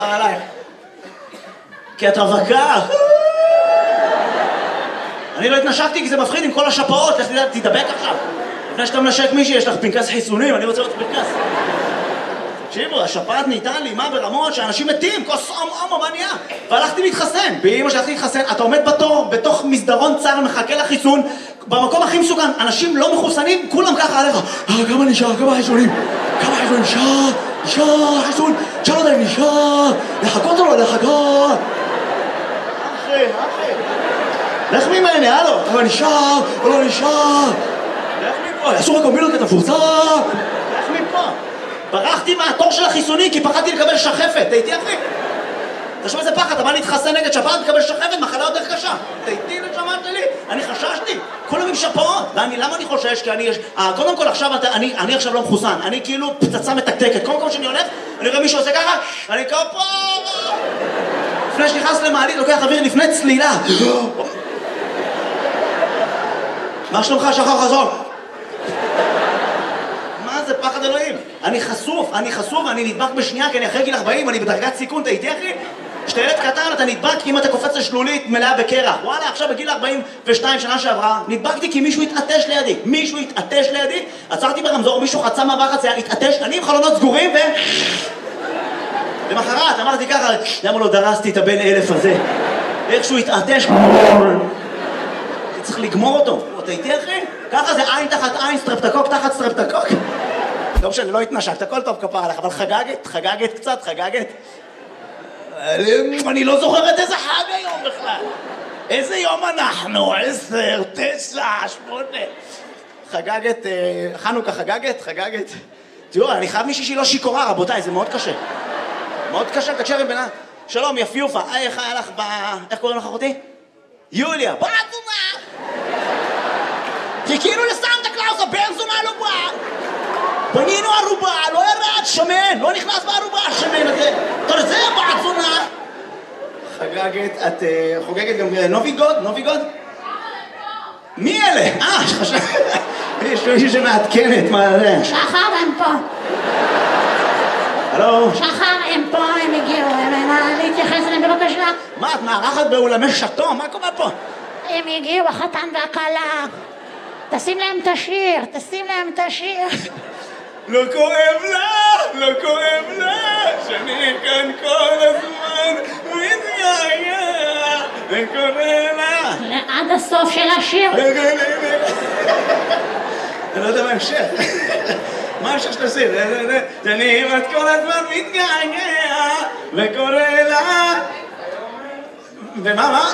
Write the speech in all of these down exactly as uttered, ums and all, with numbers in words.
עלייך. כי את רווקה. אני לא התנשקתי כי זה מפחיד עם כל השפעות, לך תדבק עכשיו. לפני שאתה מנשק מישהי, יש לך פנקס חיסונים, אני רוצה לראות פנקס. תקשיבו, השפעת נהייתה לי, מה ברמות שאנשים מתים, כוס עמו, מה נהיה? והלכתי להתחסן, באמא שהלכתי להתחסן, אתה עומד בתור, בתוך מסדרון צר, מחכה לחיסון, במקום הכי מסוכן, אנשים לא מחוסנים, כולם ככה עליך. אה, כמה נשאר, כמה חיסונים? כמה חיסונים? נשאר, נשאר, חיסון, תשאל אותם, נשאר, לחכות או לא לחכות? אחי, אחי. לך ממני, הלו, אבל נשאר, או לא נשאר. לך מפה, אסור הקומבינות את הפורצה. לך מפה. ברחתי מהתור של החיסוני כי פחדתי לקבל שחפת, תהייתי אחי? תשמע איזה פחד, אתה בא להתחסן נגד שפעת לקבל שחפת, מחלה יותר קשה. תהייתי לשמעת שלי, אני חששתי, כולם עם שפעות. ואני, למה אני חושש? כי אני יש... קודם כל עכשיו, אני, אני עכשיו לא מחוסן, אני כאילו פצצה מתקתקת. קודם כל שאני הולך, אני רואה מישהו עושה ככה, אני כפה... לפני שנכנס למעלית, לוקח אוויר לפני צלילה. מה שלומך, שחר חזון? מה זה פחד אלוהים? אני חשוף, אני חשוף, אני נדבק בשנייה, כי אני אחרי גיל ארבעים, אני בדרגת סיכון, אתה איתי אחי? כשאתה ילד קטן, אתה נדבק אם אתה קופץ לשלולית מלאה בקרח. וואלה, עכשיו בגיל ארבעים ושתיים שנה שעברה, נדבקתי כי מישהו התעטש לידי. מישהו התעטש לידי, עצרתי ברמזור, מישהו חצה מעבר חצייה, התעטש, אני עם חלונות סגורים ו... למחרת, אמרתי ככה, למה לא דרסתי את הבן אלף הזה? איכשהו התעטש... צריך לגמור אותו. אתה איתי אחי? ככה זה עין תחת עין, סטרפטקוק תחת סטרפטקוק. לא משנה, לא התנשקת, הכל טוב כפר עליך, אבל חגגת, חגגת קצת, חגגת. אני לא זוכרת איזה חג היום בכלל. איזה יום אנחנו? עשר, תשע, שמונה. חגגת, חנוכה חגגת, חגגת. תראו, אני חייב מישהי שהיא לא שיקורה, רבותיי, זה מאוד קשה. מאוד קשה, תקשר עם בינה. שלום, יפיופה, איך היה לך ב... איך קוראים לך אחותי? יוליה, בא זונה! חיכינו לסנטה קלאוס, הבן זונה לא בא! בנינו ערובה, לא ירד, שמן, לא נכנס בערובה, השמן הזה! תרזה, בא זונה! חגגת, את חוגגת גם נוביגוד? נוביגוד? מי אלה? אה, שחשב... יש מישהו שמעדכנת, מה זה? שחר הם פה. הלו? שחר הם פה, הם הגיעו, הם להתייחס אליהם בבקשה. מה, את מארחת באולמי שטו? מה קורה פה? הם הגיעו, החתן והכלה. תשים להם את השיר, תשים להם את השיר. לא כואב לה, לא כואב לה, שאני כאן כל הזמן מתגעגע, וקורא לה. עד הסוף של השיר. אני לא יודע מה המשך. מה המשך של השיר? שאני כמעט כל הזמן מתגעגע, וקורא לה. ומה, מה?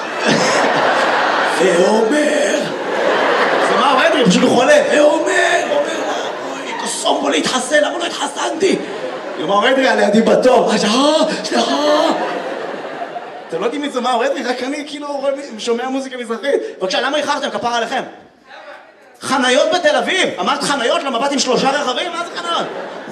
ואומר. זה מה עובד לי? פשוט הוא חולה. ואומר, אומר לה, אוי, קוסום בו להתחסן, למה לא התחסנתי? היא אומרת לי, לידי בתור. אה, סליחה. אתם לא יודעים מזה מה עובד לי? רק אני כאילו שומע מוזיקה מזרחית. בבקשה, למה איחרתם? כפר עליכם. חניות בתל אביב. אמרת חניות למבט עם שלושה רכבים? מה זה חניות?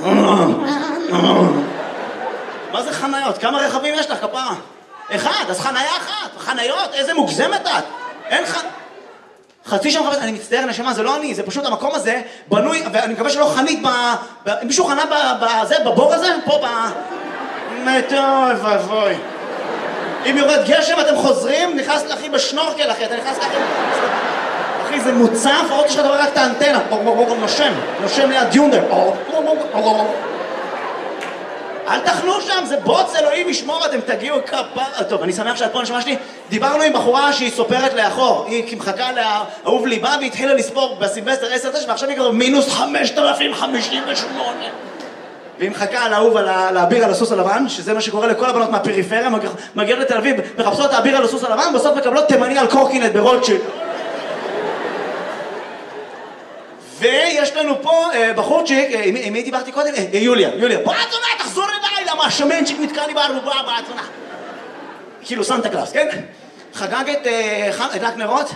מה זה חניות? כמה רכבים יש לך, כפרה? אחד, אז חניה אחת. חניות, איזה מוגזמת את. אין ח... חצי שם חפש, אני מצטער נשמה, זה לא אני, זה פשוט המקום הזה בנוי, ואני מקווה שלא חנית ב... ב... מישהו חנה בזה, בבור הזה? פה ב... טוב, אבוי. אם יורד גשם אתם חוזרים, נכנס לאחי בשנורקל אחי, אתה נכנס לאחי... אחי, זה מוצף, עוד יש לך דבר רק את האנטנה. נושם, נושם ליד יונדר. אל תחנו שם, זה בוץ, אלוהים ישמור, אתם תגיעו כפה... טוב, אני שמח שאת פה נשמע שלי. דיברנו עם בחורה שהיא סופרת לאחור. היא מחכה לאהוב ליבה והתחילה לספור בסילבסטר עשר תשע, ועכשיו היא כבר מינוס חמשת אלפים חמישים ושמונה. והיא מחכה על האהוב, על האביר על הסוס הלבן, שזה מה שקורה לכל הבנות מהפריפריה, מגיעות לתל אביב, מחפשות האביר על הסוס הלבן, בסוף מקבלות תימני על קורקינט ברוטשילד. ויש לנו פה בחורצ'יק, עם מי דיברתי קודם? יוליה, יוליה. בעצונה, תחזור אליי, למה השמנצ'יק נתקע לי בערובה, בעצונה. כאילו סנטה קלאוס, כן? חגגת, הדלק נרות?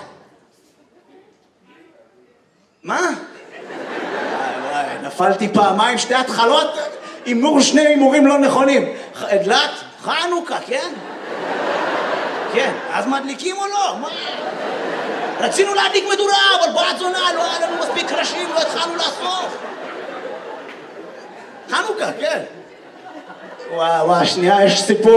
מה? וואי, נפלתי פעמיים, שתי התחלות, הימור שני הימורים לא נכונים. הדלק, חנוכה, כן? כן, אז מדליקים או לא? מה? רצינו להדליק מדורה, אבל בת זונה, לא היה לנו מספיק קרשים, לא התחלנו לאסוף. חנוכה, כן. וואו, וואו, שנייה, יש סיפור